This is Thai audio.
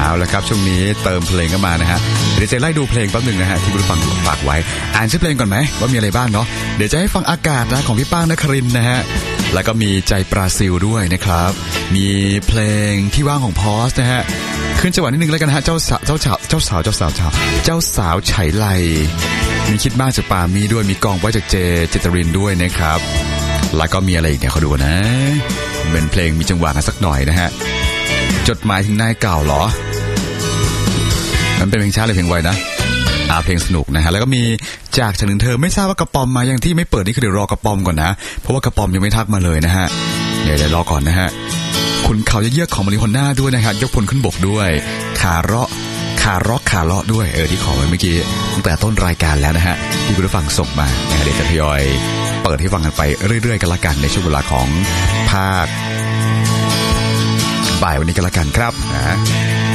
เอาละครับช่วงนี้เติมเพลงเข้ามานะฮะเดี๋ยวจะไล่ดูเพลงแป๊บนึงนะฮะที่คุณผู้ฟังฝากไว้อ่านชื่อเพลงก่อนไหมว่ามีอะไรบ้างเนาะเดี๋ยวจะให้ฟังอากาศนะของพี่ป้างนครินทร์นะฮะแล้วก็มีใจปราซิลด้วยนะครับมีเพลงที่ว่างของพอสนะฮะขึ้นจังหวะนิดนึงแล้วกันฮะเจ้าสาวไฉไลมีคิดมากจากปามีด้วยมีกองไว้จากเจเจตรินด้วยนะครับแล้วก็มีอะไรอีกเนี่ยเขาดูนะเป็นเพลงมีจังหวะกันสักหน่อยนะฮะจดหมายถึงนายเก่าเหรอมันเป็นเพลงช้าหรือเพลงไวนะเพลงสนุกนะฮะแล้วก็มีจากฉันถึงเธอไม่ทราบว่ากระปอมมาอย่างที่ไม่เปิดนี่คือเดี๋ยวรอกระปอมก่อนนะเพราะว่ากระปอมยังไม่ทักมาเลยนะฮะเดี๋ยวรอก่อนนะฮะคุณเขาเยือกของมาริฮอนน่าด้วยนะฮะยกพลขึ้นบกด้วยขาเลาะด้วยที่ขอไว้เมื่อกี้ตั้งแต่ต้นรายการแล้วนะฮะที่คุณผู้ฟังส่งมานะฮะเดี๋ยวจะทยอยเปิดให้ฟังกันไปเรื่อยๆกันละกันในช่วงเวลาของภาคบ่ายวันนี้กันละกันครับนะ